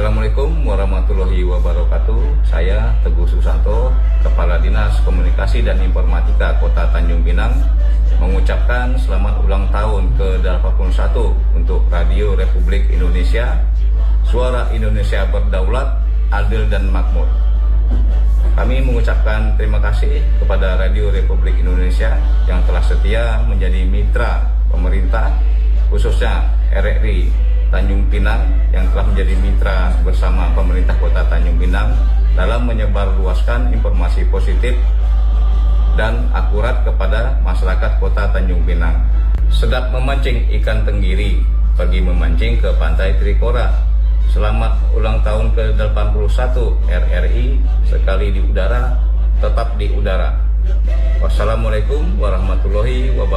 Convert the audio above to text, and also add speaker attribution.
Speaker 1: Assalamualaikum warahmatullahi wabarakatuh. Saya Teguh Susanto, Kepala Dinas Komunikasi dan Informatika Kota Tanjung Pinang, mengucapkan selamat ulang tahun ke-81 untuk Radio Republik Indonesia, Suara Indonesia Berdaulat, Adil dan Makmur. Kami mengucapkan terima kasih kepada Radio Republik Indonesia yang telah setia menjadi mitra pemerintah, khususnya RRI Tanjung Pinang yang telah menjadi mitra bersama pemerintah Kota Tanjung Pinang dalam menyebarluaskan informasi positif dan akurat kepada masyarakat Kota Tanjung Pinang. Sedap memancing ikan tenggiri, pergi memancing ke Pantai Trikora. Selamat ulang tahun ke-81 RRI, sekali di udara, tetap di udara. Wassalamualaikum warahmatullahi wabarakatuh.